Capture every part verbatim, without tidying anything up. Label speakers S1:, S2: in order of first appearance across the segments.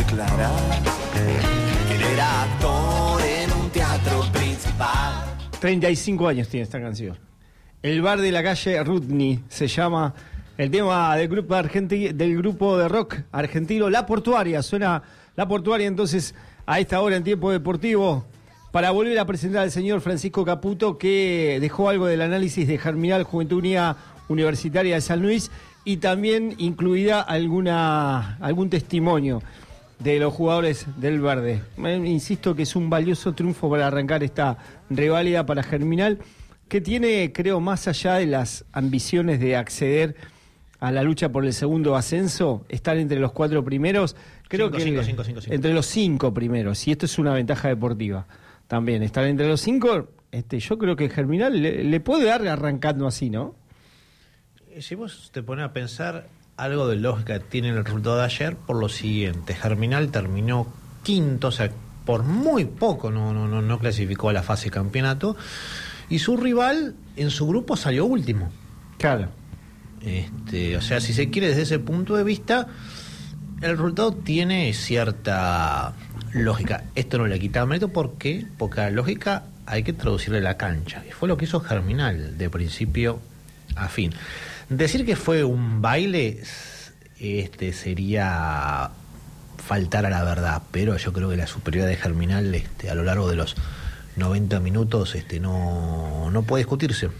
S1: clara. Él era actor en un teatro principal.
S2: treinta y cinco años tiene esta canción. El bar de la calle Rudney se llama el tema del grupo, argenti- del grupo de rock argentino La Portuaria. Suena La Portuaria entonces a esta hora en Tiempo Deportivo para volver a presentar al señor Francisco Caputo, que dejó algo del análisis de Germinal Juventud Unida Universitaria de San Luis y también incluida alguna algún testimonio de los jugadores del Verde. Eh, insisto que es un valioso triunfo para arrancar esta reválida para Germinal, que tiene, creo, más allá de las ambiciones de acceder a la lucha por el segundo ascenso, estar entre los cuatro primeros, creo
S3: cinco,
S2: que
S3: cinco, cinco, cinco, cinco.
S2: entre los cinco primeros, y esto es una ventaja deportiva también, estar entre los cinco, este, yo creo que Germinal le, le puede dar arrancando así, ¿no?
S3: Si vos te pones a pensar, algo de lógica tiene el resultado de ayer por lo siguiente: Germinal terminó quinto, o sea, por muy poco no, no, no, no clasificó a la fase de campeonato, y su rival en su grupo salió último.
S2: Claro.
S3: Este, o sea, si se quiere desde ese punto de vista, el resultado tiene cierta lógica. Esto no le quita mérito, ¿por qué? Porque a la lógica hay que traducirle la cancha, y fue lo que hizo Germinal de principio a fin. Decir que fue un baile este sería faltar a la verdad, pero yo creo que la superioridad de Germinal este, a lo largo de los noventa minutos este, no, no puede discutirse.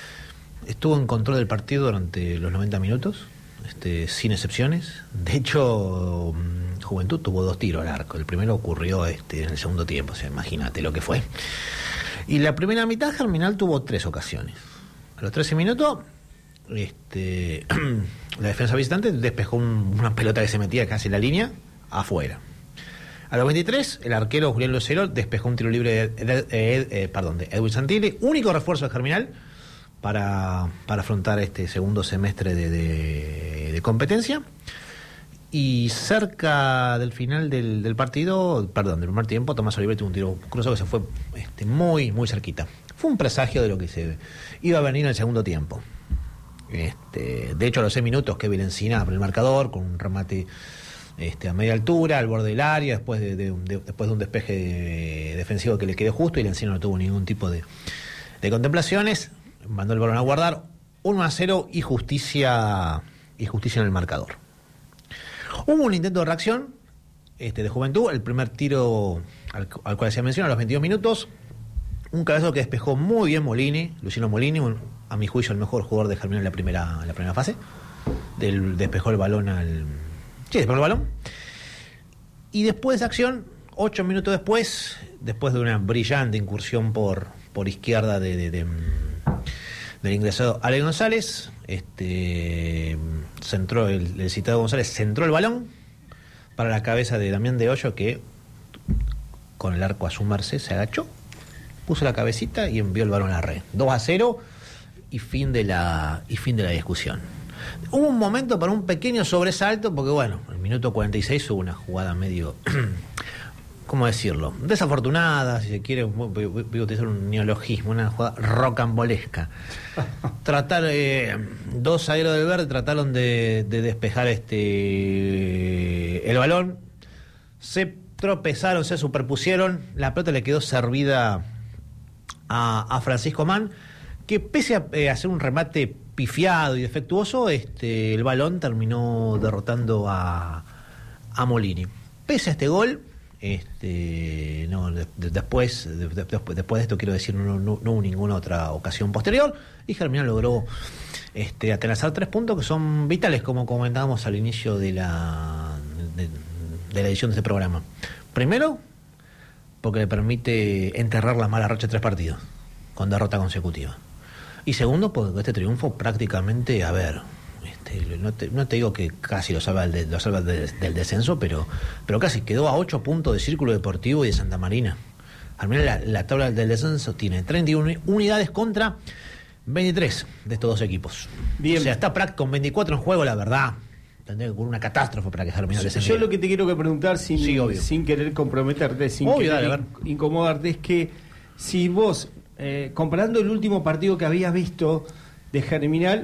S3: Estuvo en control del partido durante los noventa minutos, este, sin excepciones. De hecho, Juventud tuvo dos tiros al arco. El primero ocurrió este, en el segundo tiempo, o sea, imagínate lo que fue. Y la primera mitad, Germinal tuvo tres ocasiones. A los trece minutos, este, la defensa visitante despejó un, una pelota que se metía casi en la línea, afuera. A los veintitrés, el arquero Julián Lucero despejó un tiro libre de, de, de, de, perdón, de Edwin Santilli, único refuerzo de Germinal para, para afrontar este segundo semestre de, de, de competencia. Y cerca del final del, del partido, perdón, del primer tiempo, Tomás Olivetti tuvo un tiro cruzado que se fue este, muy, muy cerquita. Fue un presagio de lo que se iba a venir en el segundo tiempo. Este, de hecho, a los seis minutos, Kevin Encina abre el marcador con un remate este, a media altura, al borde del área, después de, de, de, después de un despeje de, defensivo que le quedó justo, y Encina no tuvo ningún tipo de, de contemplaciones. Mandó el balón a guardar, uno a cero y justicia, y justicia en el marcador. Hubo un intento de reacción este, de Juventud, el primer tiro al, al cual hacía mención a los veintidós minutos. Un cabezazo que despejó muy bien Molini, Luciano Molini, un, a mi juicio el mejor jugador de Germinal en la primera, en la primera fase. Del, despejó el balón al... Sí, despejó el balón. Y después de esa acción, ocho minutos después, después de una brillante incursión por, por izquierda de, de, de, del ingresado Ale González, este, centró el, el citado González centró el balón para la cabeza de Damián de Hoyo, que con el arco a su merced se agachó, puso la cabecita y envió el balón a la red. dos a cero y fin de la y fin de la discusión. Hubo un momento para un pequeño sobresalto, porque bueno, en el minuto cuarenta y seis hubo una jugada medio, ¿cómo decirlo?, desafortunada, si se quiere, voy a utilizar un neologismo, una jugada rocambolesca. Tratar, eh, dos zagueros del Verde trataron de, de despejar este el balón, se tropezaron, se superpusieron, la pelota le quedó servida A, a Francisco Mann, que pese a eh, hacer un remate pifiado y defectuoso, este, el balón terminó derrotando a, a Molini. Pese a este gol, este, no, de, de, después, de, de, después de esto quiero decir, no, no, no hubo ninguna otra ocasión posterior, y Germinal logró este, atenazar tres puntos que son vitales, como comentábamos al inicio de la, de, de la edición de este programa. Primero, porque le permite enterrar la mala racha de tres partidos con derrota consecutiva. Y segundo, porque este triunfo prácticamente, a ver, este, no, te, no te digo que casi lo salva, del, lo salva del, del descenso, pero, pero casi quedó a ocho puntos de Círculo Deportivo y de Santa Marina. Al menos la, la tabla del descenso tiene treinta y una unidades contra veintitrés de estos dos equipos. Bien. O sea, está Prat con veinticuatro en juego, la verdad. Tendría que ocurrir una catástrofe para que Germinal descendiera.
S2: Yo lo que te quiero que preguntar, sin,
S3: sí,
S2: sin querer comprometerte, sin
S3: obvio,
S2: querer
S3: dale,
S2: in, incomodarte, es que si vos, eh, comparando el último partido que habías visto de Germinal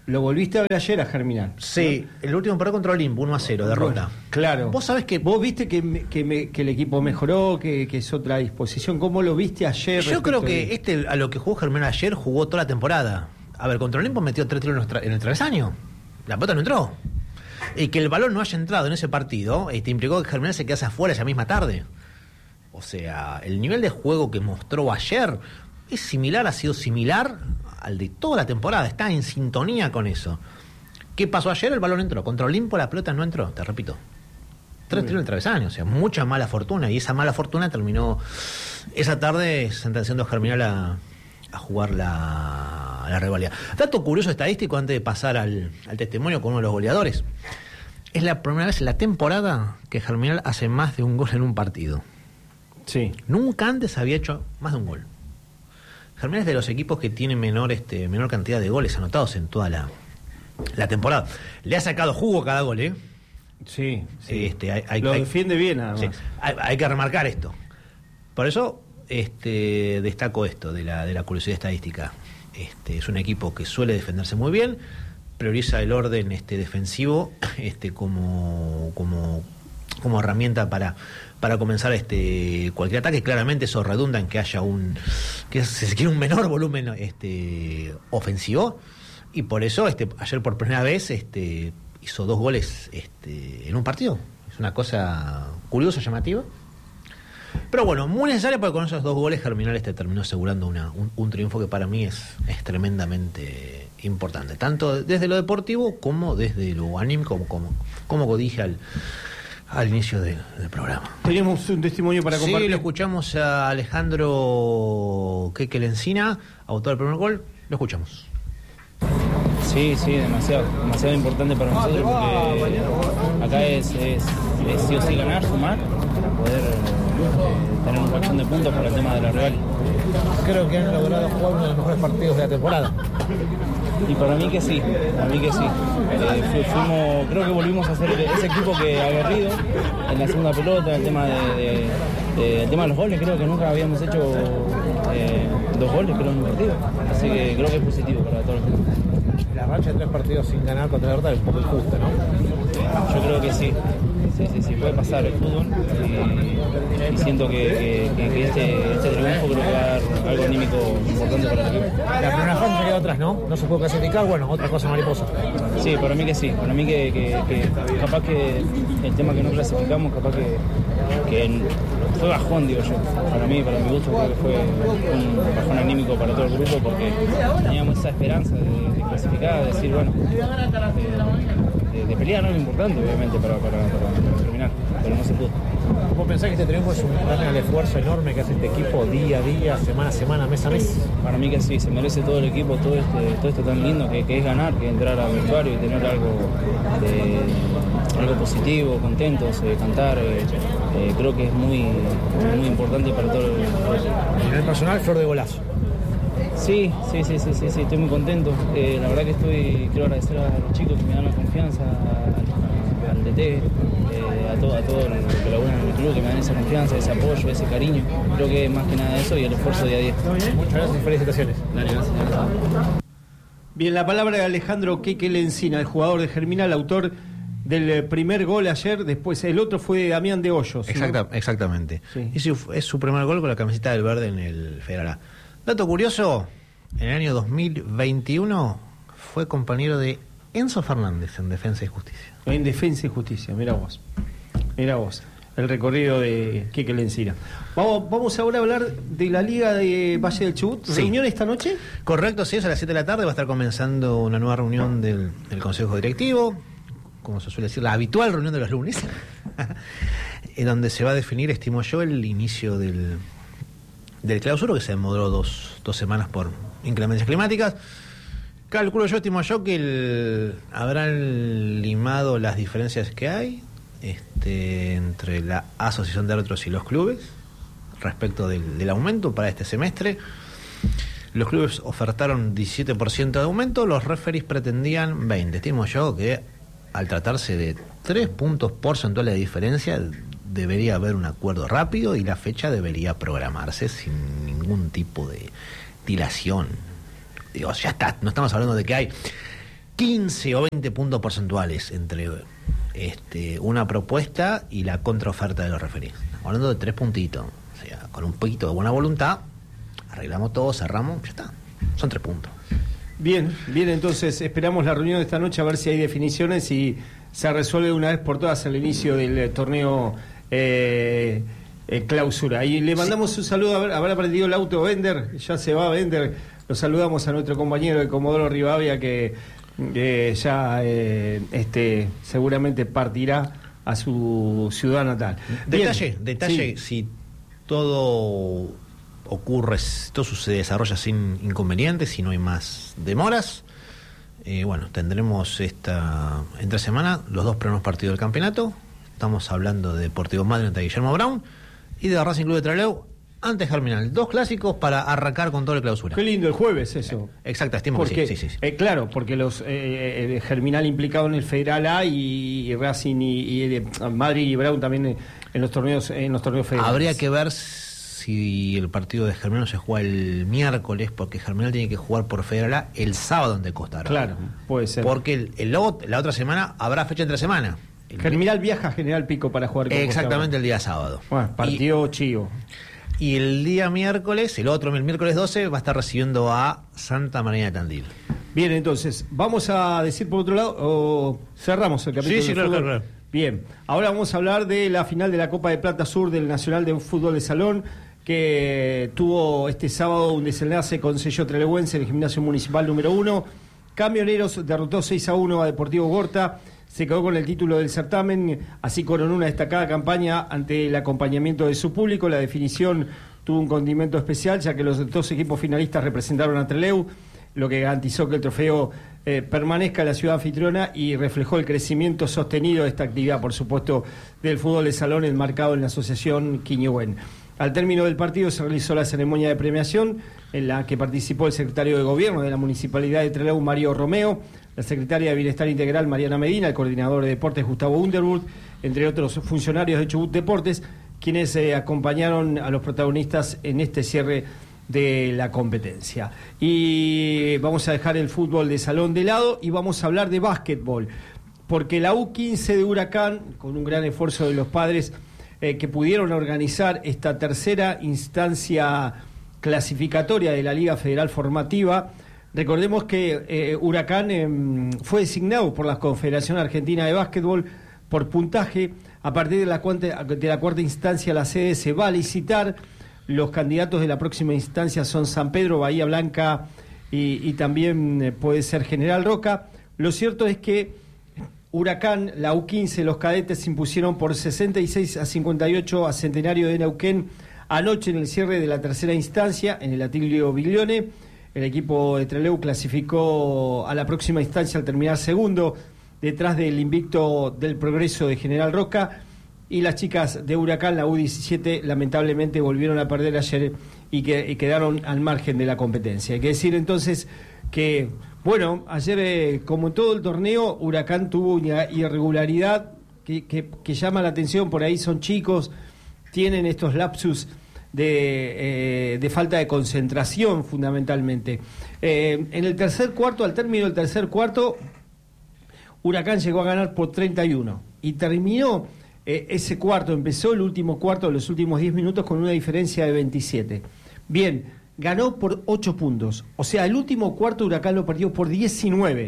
S2: Lo volviste a ver ayer a Germinal.
S3: Sí, ¿no? El último partido contra Olimpo, uno a cero, derrota.
S2: Bueno, claro.
S3: Vos sabés que...
S2: Vos viste que, me, que, me, que el equipo mejoró, que, que es otra disposición. ¿Cómo lo viste ayer?
S3: Yo creo que
S2: de...
S3: este, a lo que jugó Germinal ayer, jugó toda la temporada. A ver, contra Olimpo metió tres tiros en el travesaño. La pelota no entró. Y que el balón no haya entrado en ese partido, este, implicó que Germinal se quedase afuera esa misma tarde. O sea, el nivel de juego que mostró ayer es similar, ha sido similar al de toda la temporada. Está en sintonía con eso. ¿Qué pasó ayer? El balón entró. Contra Olimpo la pelota no entró, te repito. Tres tiros en el travesaño, o sea, mucha mala fortuna. Y esa mala fortuna terminó esa tarde sentenciando a Germinal a, a jugar la, la rivalidad. Dato curioso estadístico antes de pasar al, al testimonio con uno de los goleadores. Es la primera vez en la temporada que Germinal hace más de un gol en un partido.
S2: Sí.
S3: Nunca antes había hecho más de un gol. Germinal es de los equipos que tiene menor, este, menor cantidad de goles anotados en toda la, la temporada. Le ha sacado jugo a cada gol, ¿eh?
S2: Sí, sí.
S3: Este, hay, hay,
S2: lo
S3: hay,
S2: defiende bien, además.
S3: Sí, hay, hay que remarcar esto. Por eso este, destaco esto de la, de la curiosidad estadística. Este, es un equipo que suele defenderse muy bien, prioriza el orden este, defensivo este, como, como, como herramienta para, para comenzar este, cualquier ataque. Claramente eso redunda en que haya un, que si se quiere un menor volumen este, ofensivo, y por eso este, ayer por primera vez este, hizo dos goles este, en un partido. Es una cosa curiosa, llamativa. Pero bueno, muy necesaria, porque con esos dos goles Germinal este terminó asegurando una, un, un triunfo que para mí es, es tremendamente importante, tanto desde lo deportivo como desde lo anímico, como, como, como dije al, al inicio del, del programa.
S2: Tenemos un testimonio para compartir.
S3: Sí, lo escuchamos a Alejandro Queque Encina, autor del primer gol. Lo escuchamos.
S4: Sí, sí, demasiado, demasiado importante para nosotros, porque acá es, es, es sí o sí ganar, sumar, para poder eh, tener un colchón de puntos para el tema de la rival.
S5: Creo que han logrado jugar uno de los mejores partidos de la temporada.
S4: Y para mí que sí, para mí que sí. Eh, fuimos, creo que volvimos a ser ese equipo que aguerrido en la segunda pelota, el tema de, de, de, el tema de los goles, creo que nunca habíamos hecho eh, dos goles creo en un partido. Así que creo que es positivo para todo el mundo.
S5: La racha de tres partidos sin ganar contra la verdad es un poco injusta, ¿no?
S4: Yo creo que sí. Sí, sí, sí, puede pasar el fútbol y, y siento que, que, que este, este triunfo creo que va a dar algo anímico importante para el equipo.
S5: La primera fase se quedó atrás, ¿no? No se puede clasificar, bueno, otra cosa mariposa.
S4: Sí, para mí que sí, para mí que, que, que capaz que el tema que no clasificamos, capaz que, que fue bajón, digo yo. Para mí, para mi gusto, creo que fue un bajón anímico para todo el grupo, porque teníamos esa esperanza de, de clasificar, de decir, bueno, de, de, de pelear, no es lo importante, obviamente, para, para, para terminar, pero no se pudo.
S5: ¿Vos pensás que este triunfo es un gran al esfuerzo enorme que hace este equipo día a día, semana a semana, mes a mes?
S4: Para mí que sí, se merece todo el equipo, todo este, todo esto tan lindo que, que es ganar, que es entrar al vestuario y tener algo de, algo positivo, contentos, eh, cantar, eh, eh, creo que es muy, muy importante para todo el equipo.
S5: En el personal, flor de golazo.
S4: Sí, sí, sí, sí, sí, sí, estoy muy contento. Eh, la verdad que estoy, quiero agradecer a los chicos que me dan la confianza, a, a, al D T, eh, a todo, a todo lo que laburan en el club, que me dan esa confianza, ese apoyo, ese cariño. Creo que más que nada eso y el esfuerzo día a día.
S5: Muchas gracias y felicitaciones.
S4: Dale, gracias.
S2: Bien, la palabra de Alejandro Queque Encina, el jugador de Germinal, autor del primer gol ayer. Después el otro fue de Damián de Hoyos, ¿no?
S3: Exacta, exactamente.
S2: Sí.
S3: Y es su primer gol con la camiseta del verde en el Federal A. Dato curioso, en el año dos mil veintiuno fue compañero de Enzo Fernández en Defensa y Justicia.
S2: En Defensa y Justicia, mira vos. Mira vos, el recorrido de Queque Encina. Vamos, vamos ahora a hablar de la Liga de Valle del Chubut.
S3: Sí.
S2: ¿Reunión esta noche?
S3: Correcto, sí, es a las siete de la tarde. Va a estar comenzando una nueva reunión del, del Consejo Directivo, como se suele decir, la habitual reunión de los lunes, en donde se va a definir, estimo yo, el inicio del, del clausuro, que se demoró dos, dos semanas por inclemencias climáticas. Calculo yo, estimo yo, que el, habrán limado las diferencias que hay este, entre la Asociación de Árbitros y los clubes respecto del, del aumento para este semestre. Los clubes ofertaron diecisiete por ciento de aumento, los referees pretendían veinte. Estimo yo que al tratarse de tres puntos porcentuales de diferencia, debería haber un acuerdo rápido y la fecha debería programarse sin ningún tipo de dilación. Digo, ya está, no estamos hablando de que hay quince o veinte puntos porcentuales entre este, una propuesta y la contraoferta de los referidos. Estamos hablando de tres puntitos. O sea, con un poquito de buena voluntad, arreglamos todo, cerramos, ya está. Son tres puntos.
S2: Bien, bien, entonces esperamos la reunión de esta noche a ver si hay definiciones y se resuelve una vez por todas el inicio del eh, torneo eh, eh, clausura. Y le mandamos sí. un saludo, a ver, habrá aprendido el auto Bender, ya se va Bender, lo saludamos a nuestro compañero de Comodoro Rivadavia que eh, ya eh, este, seguramente partirá a su ciudad natal.
S3: Detalle,
S2: bien.
S3: detalle, sí. Si todo ocurre, si todo se desarrolla sin inconvenientes, si no hay más demoras, eh, bueno, tendremos esta entre semana los dos primeros partidos del campeonato. Estamos hablando de Deportivo Madryn ante Guillermo Brown y de Racing Club de Trelew ante Germinal. Dos clásicos para arrancar con todo el clausura.
S2: Qué lindo el jueves eso.
S3: Eh, exacto, estimo
S2: porque,
S3: que sí, sí, sí.
S2: Eh, claro, porque los eh, eh, Germinal implicado en el Federal A y, y Racing y, y eh, Madrid y Brown también eh, en los torneos en los torneos federales.
S3: Habría que ver si el partido de Germinal se juega el miércoles, porque Germinal tiene que jugar por Federal A el sábado ante Costa Grande.
S2: Claro, puede ser.
S3: Porque el, el, la otra semana habrá fecha entre semana. El
S2: Germinal viaja a General Pico para jugar con
S3: exactamente el día sábado.
S2: Bueno, partido chivo.
S3: Y el día miércoles, el otro, el miércoles doce, va a estar recibiendo a Santa María de Tandil.
S2: Bien, entonces, vamos a decir por otro lado, o cerramos el capítulo.
S3: Sí, sí, claro, claro, claro.
S2: Bien, ahora vamos a hablar de la final de la Copa de Plata Sur del Nacional de Fútbol de Salón, que tuvo este sábado un desenlace con sello trelewense en el Gimnasio Municipal número uno. Camioneros derrotó seis a uno a Deportivo Gorta, se quedó con el título del certamen, así coronó una destacada campaña ante el acompañamiento de su público. La definición tuvo un condimento especial, ya que los dos equipos finalistas representaron a Trelew, lo que garantizó que el trofeo eh, permanezca en la ciudad anfitriona y reflejó el crecimiento sostenido de esta actividad, por supuesto, del fútbol de salón enmarcado en la asociación Quiñuén. Al término del partido se realizó la ceremonia de premiación en la que participó el secretario de Gobierno de la Municipalidad de Trelew, Mario Romeo, la secretaria de Bienestar Integral, Mariana Medina, el coordinador de Deportes, Gustavo Underwood, entre otros funcionarios de Chubut Deportes, quienes eh, acompañaron a los protagonistas en este cierre de la competencia. Y vamos a dejar el fútbol de salón de lado y vamos a hablar de básquetbol, porque la U quince de Huracán, con un gran esfuerzo de los padres, Eh, que pudieron organizar esta tercera instancia clasificatoria de la Liga Federal Formativa. Recordemos que eh, Huracán eh, fue designado por la Confederación Argentina de Básquetbol por puntaje. A partir de la, cuarta, de la cuarta instancia la sede se va a licitar. Los candidatos de la próxima instancia son San Pedro, Bahía Blanca y, y también eh, puede ser General Roca. Lo cierto es que Huracán, la U quince, los cadetes se impusieron por sesenta y seis a cincuenta y ocho a Centenario de Neuquén anoche en el cierre de la tercera instancia en el Atilio Biglione. El equipo de Trelew clasificó a la próxima instancia al terminar segundo, detrás del invicto del Progreso de General Roca. Y las chicas de Huracán, la U diecisiete, lamentablemente volvieron a perder ayer y, que, y quedaron al margen de la competencia. Hay que decir entonces que, bueno, ayer, eh, como en todo el torneo, Huracán tuvo una irregularidad que, que, que llama la atención. Por ahí son chicos, tienen estos lapsus de, eh, de falta de concentración, fundamentalmente. Eh, en el tercer cuarto, al término del tercer cuarto, Huracán llegó a ganar por treinta y uno y terminó eh, ese cuarto, empezó el último cuarto, los últimos diez minutos, con una diferencia de veintisiete. Bien, ganó por ocho puntos. O sea, el último cuarto Huracán lo perdió por diecinueve.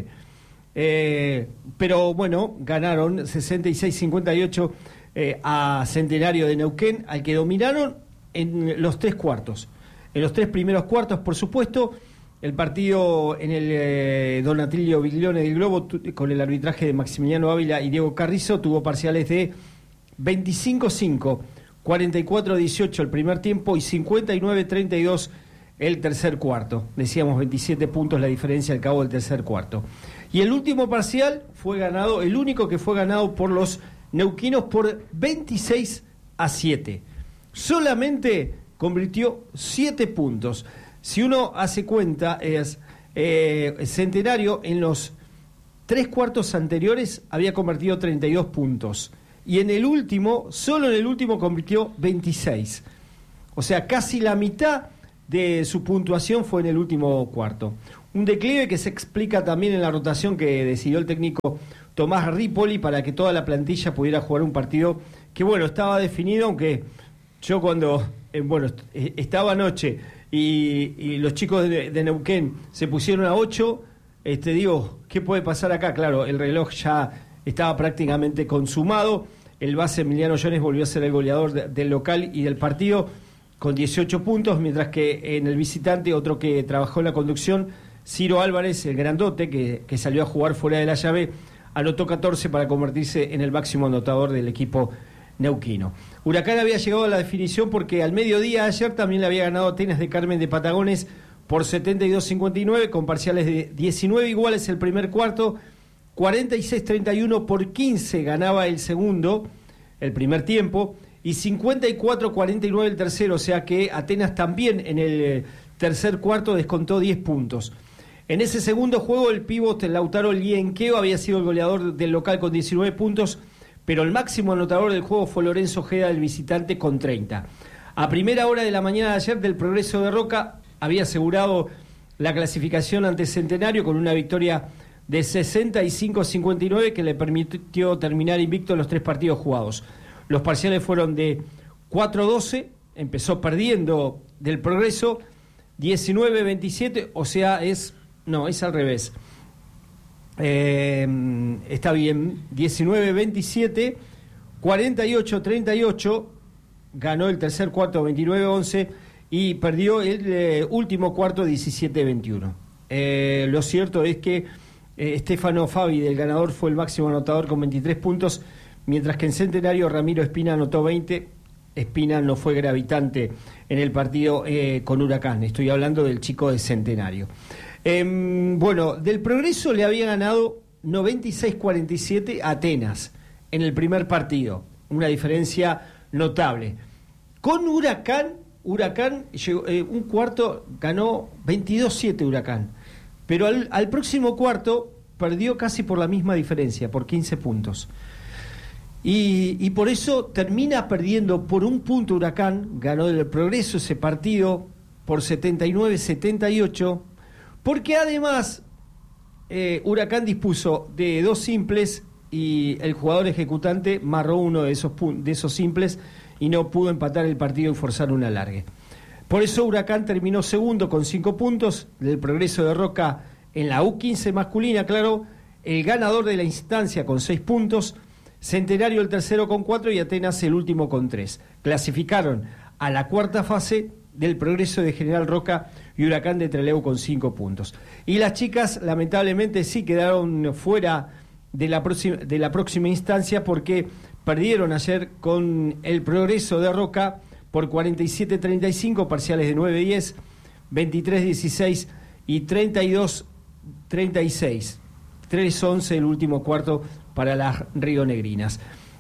S2: Eh, pero bueno, ganaron sesenta y seis a cincuenta y ocho eh, a Centenario de Neuquén, al que dominaron en los tres cuartos. En los tres primeros cuartos, por supuesto, el partido en el eh, Don Atilio Biglione del Globo, tu, con el arbitraje de Maximiliano Ávila y Diego Carrizo, tuvo parciales de veinticinco a cinco, cuarenta y cuatro a dieciocho el primer tiempo y cincuenta y nueve a treinta y dos el tercer cuarto. Decíamos veintisiete puntos la diferencia al cabo del tercer cuarto. Y el último parcial fue ganado, el único que fue ganado por los neuquinos por veintiséis a siete. Solamente convirtió siete puntos. Si uno hace cuenta, es eh, Centenario en los tres cuartos anteriores había convertido treinta y dos puntos. Y en el último, solo en el último convirtió veintiséis. O sea, casi la mitad de su puntuación fue en el último cuarto. un declive que se explica también en la rotación que decidió el técnico Tomás Ripoli para que toda la plantilla pudiera jugar un partido que, bueno, estaba definido, aunque yo cuando, eh, bueno, estaba anoche y, y los chicos de, de Neuquén se pusieron a ocho, este, digo, ¿qué puede pasar acá? Claro, el reloj ya estaba prácticamente consumado. El base Emiliano Jones volvió a ser el goleador de, del local y del partido con dieciocho puntos, mientras que en el visitante, otro que trabajó en la conducción, Ciro Álvarez, el grandote, que, que salió a jugar fuera de la llave, anotó catorce para convertirse en el máximo anotador del equipo neuquino. Huracán había llegado a la definición porque al mediodía de ayer también le había ganado Atenas de Carmen de Patagones por setenta y dos a cincuenta y nueve, con parciales de diecinueve iguales el primer cuarto, cuarenta y seis a treinta y uno por quince ganaba el segundo, el primer tiempo, y cincuenta y cuatro a cuarenta y nueve el tercero, o sea que Atenas también en el tercer cuarto descontó diez puntos. En ese segundo juego el pívot Lautaro Lienqueo había sido el goleador del local con diecinueve puntos, pero el máximo anotador del juego fue Lorenzo Ojeda, del visitante, con treinta. A primera hora de la mañana de ayer, del Progreso de Roca había asegurado la clasificación ante Centenario con una victoria de sesenta y cinco a cincuenta y nueve que le permitió terminar invicto en los tres partidos jugados. Los parciales fueron de cuatro a doce, empezó perdiendo del Progreso, diecinueve a veintisiete, o sea, es... No, es al revés. Eh, está bien. diecinueve a veintisiete, cuarenta y ocho a treinta y ocho. Ganó el tercer cuarto veintinueve a once y perdió el eh, último cuarto diecisiete a veintiuno. Eh, lo cierto es que eh, Stefano Fabi, del ganador, fue el máximo anotador con veintitrés puntos, mientras que en Centenario Ramiro Espina anotó veinte. Espina no fue gravitante en el partido eh, con Huracán. Estoy hablando del chico de Centenario. Eh, bueno, del Progreso le había ganado noventa y seis a cuarenta y siete a Atenas en el primer partido, una diferencia notable. Con Huracán, Huracán llegó, eh, un cuarto ganó veintidós a siete Huracán, pero al, al próximo cuarto perdió casi por la misma diferencia, por quince puntos. Y, y por eso termina perdiendo por un punto Huracán, ganó del Progreso ese partido por setenta y nueve a setenta y ocho, porque además eh, Huracán dispuso de dos simples y el jugador ejecutante marró uno de esos, de esos simples y no pudo empatar el partido y forzar un alargue. Por eso Huracán terminó segundo con cinco puntos, del Progreso de Roca en la U quince masculina, claro, el ganador de la instancia con seis puntos, Centenario el tercero con cuatro y Atenas el último con tres. Clasificaron a la cuarta fase del Progreso de General Roca y Huracán de Trelew con cinco puntos. Y las chicas lamentablemente sí quedaron fuera de la próxima, de la próxima instancia porque perdieron ayer con el Progreso de Roca por cuarenta y siete a treinta y cinco, parciales de nueve a diez, veintitrés a dieciséis y treinta y dos a treinta y seis. tres a once el último cuarto para las rionegrinas.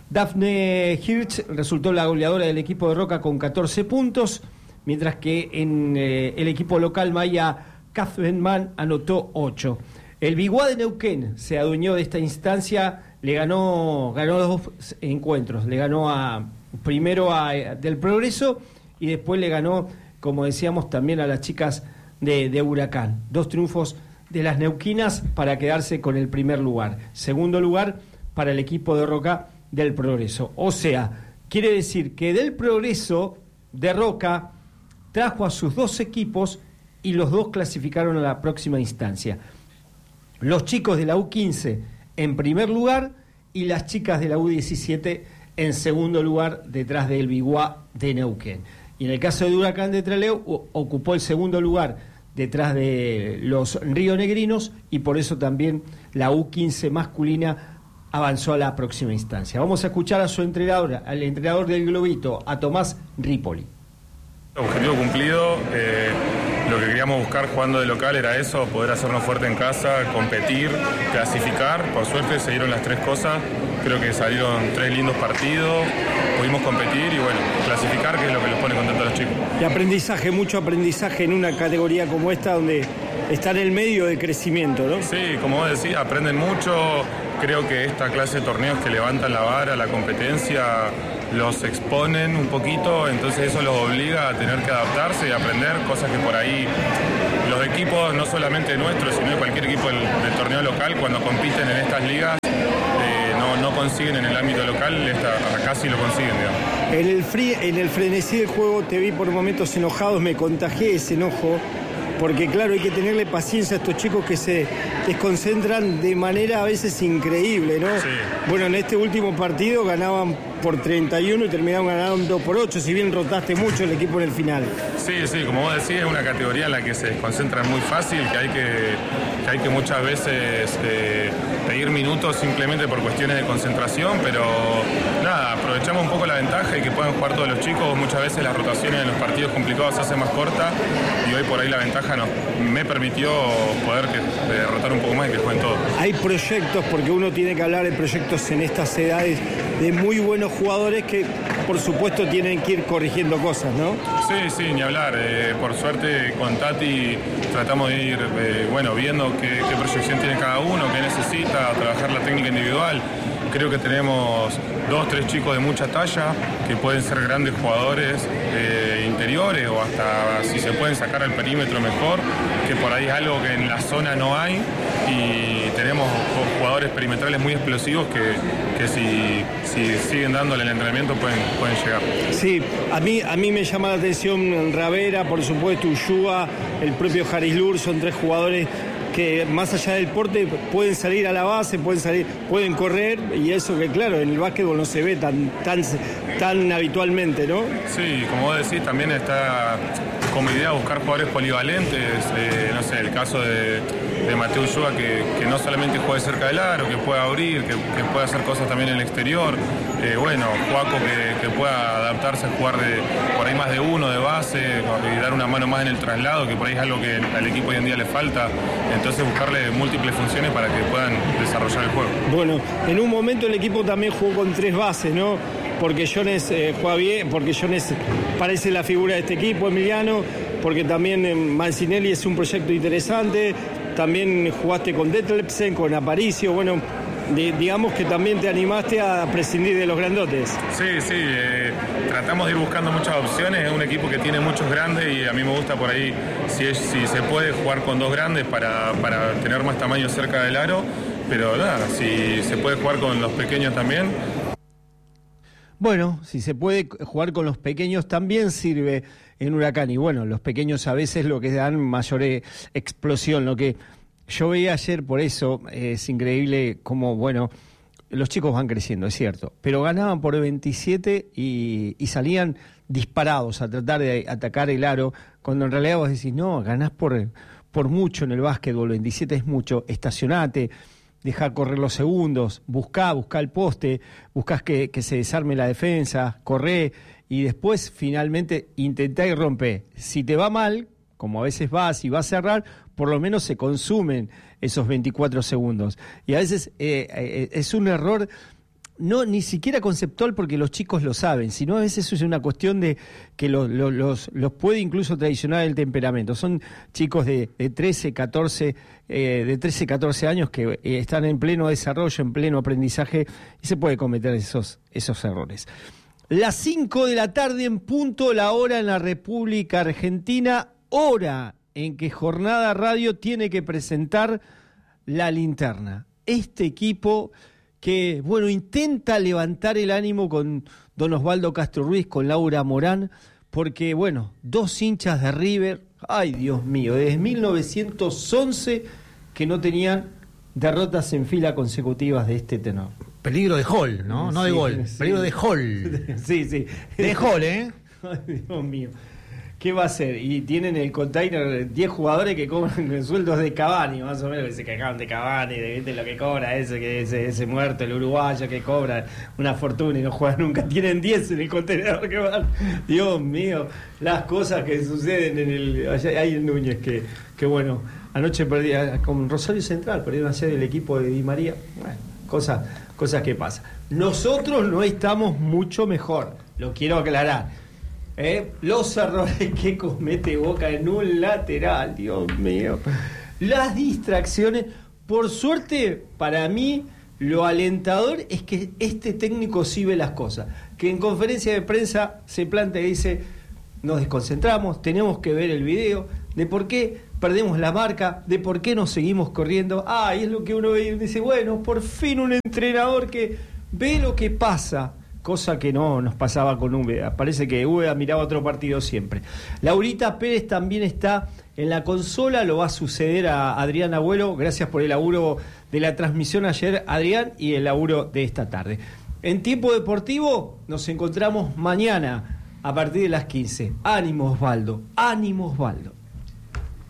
S2: Dafne Hirsch resultó la goleadora del equipo de Roca con catorce puntos, mientras que en eh, el equipo local Maya Kaufmann anotó ocho. El Biguá de Neuquén se adueñó de esta instancia, le ganó ganó los dos encuentros, le ganó a primero a, a del Progreso y después le ganó, como decíamos, también a las chicas de, de Huracán. Dos triunfos de las neuquinas para quedarse con el primer lugar. Segundo lugar para el equipo de Roca del Progreso. O sea, quiere decir que del Progreso de Roca trajo a sus dos equipos y los dos clasificaron a la próxima instancia. Los chicos de la U quince en primer lugar y las chicas de la U diecisiete en segundo lugar detrás del Biguá de Neuquén. Y en el caso de Huracán de Trelew ocupó el segundo lugar detrás de los rionegrinos y por eso también la U quince masculina avanzó a la próxima instancia. Vamos a escuchar a su entrenador, al entrenador del Globito, a Tomás Ripoli.
S6: Objetivo cumplido, eh, lo que queríamos buscar jugando de local era eso, poder hacernos fuerte en casa, competir, clasificar. Por suerte se dieron las tres cosas, creo que salieron tres lindos partidos, pudimos competir y bueno, clasificar, que es lo que les pone contentos a los chicos.
S2: Y aprendizaje, mucho aprendizaje en una categoría como esta donde está en el medio de crecimiento, ¿no?
S6: Sí, como vos decís, aprenden mucho. Creo que esta clase de torneos que levantan la vara, la competencia, los exponen un poquito, entonces eso los obliga a tener que adaptarse y aprender cosas que por ahí los equipos, no solamente nuestros, sino de cualquier equipo del, del torneo local, cuando compiten en estas ligas, eh, no, no consiguen en el ámbito local, esta, acá sí lo consiguen, digamos.
S2: En el, free, en el frenesí del juego te vi por momentos enojados, me contagié ese enojo, porque claro, hay que tenerle paciencia a estos chicos que se desconcentran de manera a veces increíble, ¿no?
S6: Sí.
S2: Bueno, en este último partido ganaban por treinta y uno y terminaron ganando dos por ocho, si bien rotaste mucho el equipo en el final.
S6: Sí, sí, como vos decís, es una categoría en la que se desconcentran muy fácil, que hay que, que, hay que muchas veces eh, pedir minutos simplemente por cuestiones de concentración, pero nada, aprovechamos un poco la ventaja y que puedan jugar todos los chicos. Muchas veces las rotaciones en los partidos complicados se hacen más cortas y hoy por ahí la ventaja nos, me permitió poder que, derrotar un poco más y que jueguen todos.
S2: Hay proyectos, porque uno tiene que hablar de proyectos en estas edades, de muy buenos jugadores que por supuesto tienen que ir corrigiendo cosas, ¿no?
S6: Sí, sí, ni hablar. Eh, por suerte con Tati tratamos de ir eh, bueno, viendo qué, qué proyección tiene cada uno, qué necesita, trabajar la técnica individual. Creo que tenemos dos, tres chicos de mucha talla que pueden ser grandes jugadores eh, interiores o hasta si se pueden sacar al perímetro mejor, que por ahí es algo que en la zona no hay, y tenemos jugadores perimetrales muy explosivos que, que si, si siguen dándole el entrenamiento pueden, pueden llegar.
S2: Sí, a mí, a mí me llama la atención Ravera, por supuesto, Ushua, el propio Haris Lur, son tres jugadores que más allá del porte pueden salir a la base, pueden salir, pueden correr, y eso que claro, en el básquetbol no se ve tan, tan, tan habitualmente, ¿no?
S6: Sí, como vos decís, también está como idea buscar jugadores polivalentes, eh, no sé, el caso de, de Mateo Ushua, que, que no solamente juegue cerca del aro, que pueda abrir, que, que pueda hacer cosas también en el exterior, eh, bueno, Juaco que, que pueda adaptarse a jugar de, por ahí más de uno de base y dar una mano más en el traslado, que por ahí es algo que al equipo hoy en día le falta. Entonces buscarle múltiples funciones para que puedan desarrollar el juego.
S2: Bueno, en un momento el equipo también jugó con tres bases, ¿no? Porque Jones eh, juega bien, porque Jones parece la figura de este equipo, Emiliano, porque también eh, Mancinelli es un proyecto interesante, también jugaste con Detlefsen, con Aparicio, bueno, di, digamos que también te animaste a prescindir de los grandotes.
S6: Sí, sí, eh, tratamos de ir buscando muchas opciones, es un equipo que tiene muchos grandes y a mí me gusta por ahí, si, es, si se puede jugar con dos grandes para, para tener más tamaño cerca del aro, pero nada, si se puede jugar con los pequeños también.
S2: Bueno, si se puede jugar con los pequeños también sirve en Huracán, y bueno, los pequeños a veces lo que dan mayor eh, explosión, lo que yo veía ayer, por eso eh, es increíble cómo, bueno, los chicos van creciendo, es cierto, pero ganaban por veintisiete y, y salían disparados a tratar de atacar el aro, cuando en realidad vos decís, no, ganás por, por mucho en el básquetbol, veintisiete es mucho, estacionate, deja correr los segundos, buscá, buscá el poste, buscás que, que se desarme la defensa, corré, y después finalmente intentá y rompé. Si te va mal, como a veces vas y vas a cerrar, por lo menos se consumen esos veinticuatro segundos. Y a veces eh, eh, es un error, no ni siquiera conceptual porque los chicos lo saben, sino a veces es una cuestión de que lo, lo, los, los puede incluso traicionar el temperamento. Son chicos de, de trece, catorce, eh, de trece, catorce años que eh, están en pleno desarrollo, en pleno aprendizaje, y se puede cometer esos, esos errores. Las cinco de la tarde en punto, la hora en la República Argentina, hora en que Jornada Radio tiene que presentar La Linterna. Este equipo que, bueno, intenta levantar el ánimo con don Osvaldo Castro Ruiz, con Laura Morán, porque, bueno, dos hinchas de River, ay Dios mío, desde mil novecientos once que no tenían derrotas en fila consecutivas de este tenor.
S3: Peligro de Hall, ¿no? No
S2: Sí,
S3: de gol,
S2: sí.
S3: peligro de Hall.
S2: Sí, sí.
S3: De Hall, ¿eh?
S2: Ay, Dios mío. ¿Qué va a hacer? Y tienen el container diez jugadores que cobran sueldos de Cavani, más o menos, que se quejaban de Cavani, de, de lo que cobra ese, que ese, ese muerto, el uruguayo que cobra una fortuna y no juega nunca. Tienen diez en el contenedor que van. Dios mío, las cosas que suceden en el allá, ahí en Núñez, que, que bueno, anoche perdí con Rosario Central, perdieron ayer el equipo de Di María. Bueno, cosas, cosas que pasan. Nosotros no estamos mucho mejor, lo quiero aclarar. ¿Eh? Los errores que comete Boca en un lateral, Dios mío, las distracciones, por suerte para mí lo alentador es que este técnico sí ve las cosas, que en conferencia de prensa se plantea y dice, nos desconcentramos, tenemos que ver el video de por qué perdemos la marca, de por qué nos seguimos corriendo. Ah, y es lo que uno ve y dice, bueno, por fin un entrenador que ve lo que pasa, cosa que no nos pasaba con Úbeda. Parece que Úbeda miraba otro partido siempre. Laurita Pérez también está en la consola, lo va a suceder a Adrián Agüero. Gracias por el laburo de la transmisión ayer, Adrián, y el laburo de esta tarde. En Tiempo Deportivo nos encontramos mañana a partir de las quince. Ánimo, Osvaldo, ánimo, Osvaldo.